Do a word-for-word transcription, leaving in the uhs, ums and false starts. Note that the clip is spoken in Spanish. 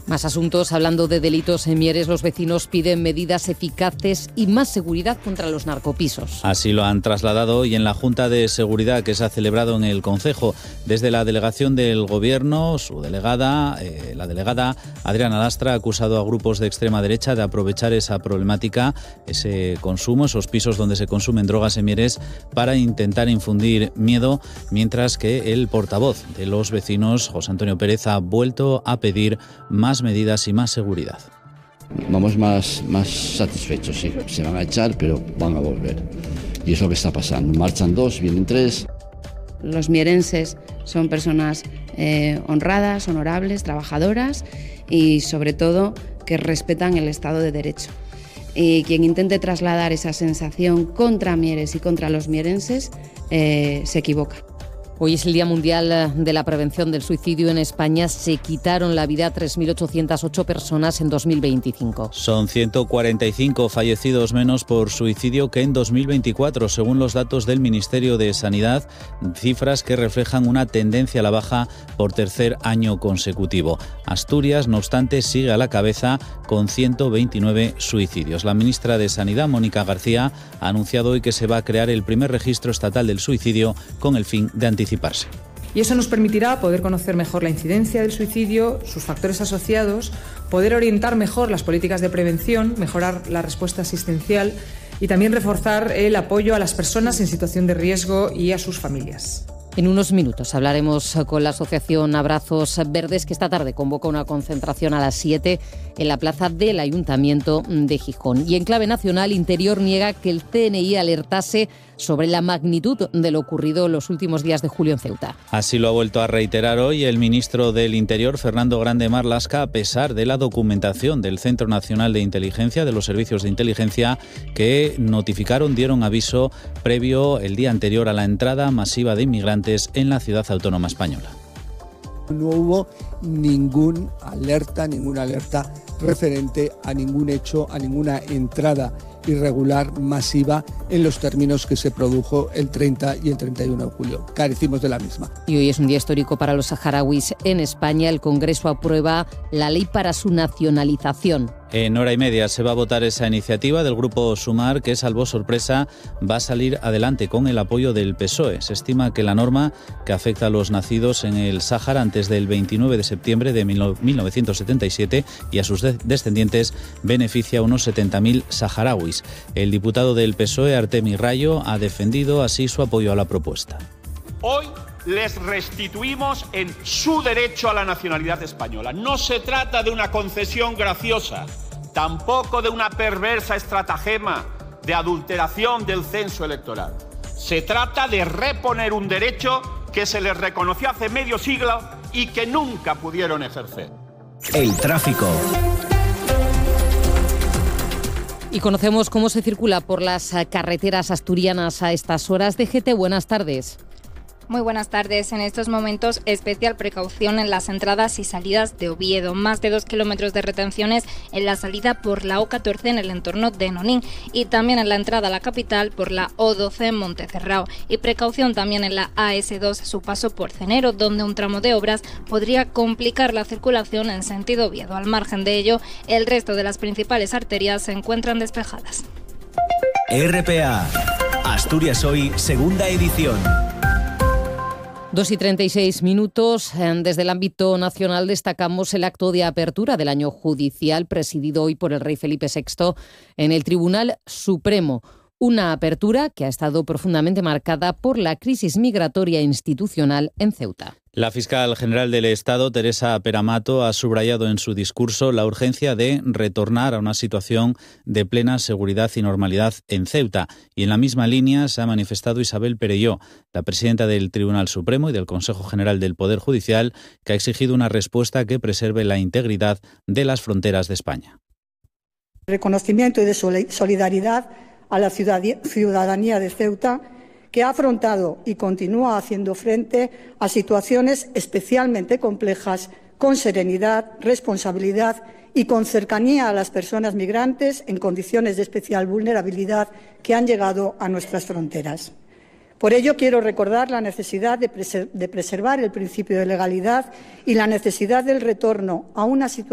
Más asuntos. Hablando de delitos en Mieres, los vecinos piden medidas eficaces y más seguridad contra los narcopisos. Así lo han trasladado hoy en la Junta de Seguridad que se ha celebrado en el concejo. Desde la delegación del Gobierno, su delegada, eh, la delegada Adriana Lastra, ha acusado a grupos de extrema derecha de aprovechar esa problemática, ese consumo, esos pisos donde se consumen drogas en Mieres, para intentar infundir miedo, mientras que el portavoz de los vecinos, José Antonio Pérez, ha vuelto a pedir más medidas y más seguridad. Vamos más, más satisfechos, sí. Se van a echar, pero van a volver. Y es lo que está pasando. Marchan dos, vienen tres. Los mierenses son personas eh, honradas, honorables, trabajadoras y, sobre todo, que respetan el Estado de Derecho. Y quien intente trasladar esa sensación contra Mieres y contra los mierenses eh, se equivoca. Hoy es el Día Mundial de la Prevención del Suicidio. En España se quitaron la vida tres mil ochocientas ocho personas en dos mil veinticinco. Son ciento cuarenta y cinco fallecidos menos por suicidio que en dos mil veinticuatro, según los datos del Ministerio de Sanidad, cifras que reflejan una tendencia a la baja por tercer año consecutivo. Asturias, no obstante, sigue a la cabeza con ciento veintinueve suicidios. La ministra de Sanidad, Mónica García, ha anunciado hoy que se va a crear el primer registro estatal del suicidio con el fin de anticipar. Y eso nos permitirá poder conocer mejor la incidencia del suicidio, sus factores asociados, poder orientar mejor las políticas de prevención, mejorar la respuesta asistencial y también reforzar el apoyo a las personas en situación de riesgo y a sus familias. En unos minutos hablaremos con la asociación Abrazos Verdes, que esta tarde convoca una concentración a las siete en la plaza del Ayuntamiento de Gijón. Y en clave nacional, Interior niega que el C N I alertase sobre la magnitud de lo ocurrido en los últimos días de julio en Ceuta. Así lo ha vuelto a reiterar hoy el ministro del Interior, Fernando Grande Marlaska, a pesar de la documentación del Centro Nacional de Inteligencia, de los servicios de inteligencia, que notificaron, dieron aviso previo el día anterior a la entrada masiva de inmigrantes en la ciudad autónoma española. No hubo ningún alerta, ninguna alerta referente a ningún hecho, a ninguna entrada irregular masiva en los términos que se produjo el treinta y el treinta y uno de julio. Carecimos de la misma. Y hoy es un día histórico para los saharauis en España. El Congreso aprueba la ley para su nacionalización. En hora y media se va a votar esa iniciativa del Grupo Sumar, que, salvo sorpresa, va a salir adelante con el apoyo del P S O E. Se estima que la norma, que afecta a los nacidos en el Sáhara antes del veintinueve de septiembre de mil novecientos setenta y siete y a sus de- descendientes, beneficia a unos setenta mil saharauis. El diputado del P S O E, Artemi Rayo, ha defendido así su apoyo a la propuesta. Hoy les restituimos en su derecho a la nacionalidad española. No se trata de una concesión graciosa, tampoco de una perversa estratagema de adulteración del censo electoral. Se trata de reponer un derecho que se les reconoció hace medio siglo y que nunca pudieron ejercer. El tráfico. Y conocemos cómo se circula por las carreteras asturianas a estas horas. D G T, buenas tardes. Muy buenas tardes. En estos momentos, especial precaución en las entradas y salidas de Oviedo. Más de dos kilómetros de retenciones en la salida por la O catorce en el entorno de Nonín y también en la entrada a la capital por la O doce en Montecerrao. Y precaución también en la A ese dos, su paso por Cenero, donde un tramo de obras podría complicar la circulación en sentido Oviedo. Al margen de ello, el resto de las principales arterias se encuentran despejadas. R P A. Asturias Hoy, segunda edición. dos y treinta y seis minutos. Desde el ámbito nacional destacamos el acto de apertura del año judicial presidido hoy por el rey Felipe sexto en el Tribunal Supremo. Una apertura que ha estado profundamente marcada por la crisis migratoria institucional en Ceuta. La fiscal general del Estado, Teresa Peramato, ha subrayado en su discurso la urgencia de retornar a una situación de plena seguridad y normalidad en Ceuta. Y en la misma línea se ha manifestado Isabel Perelló, la presidenta del Tribunal Supremo y del Consejo General del Poder Judicial, que ha exigido una respuesta que preserve la integridad de las fronteras de España. Reconocimiento y de solidaridad a la ciudadanía de Ceuta, que ha afrontado y continúa haciendo frente a situaciones especialmente complejas con serenidad, responsabilidad y con cercanía a las personas migrantes en condiciones de especial vulnerabilidad que han llegado a nuestras fronteras. Por ello, quiero recordar la necesidad de, preser- de preservar el principio de legalidad y la necesidad del retorno a una situación